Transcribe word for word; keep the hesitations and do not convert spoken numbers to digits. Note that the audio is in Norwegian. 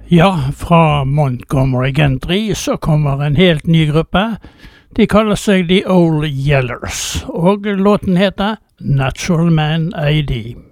Ja, fra Montgomery Gentry så kommer en helt ny gruppe. De kaller seg The Old Yellers, og låten heter Natural Man A D.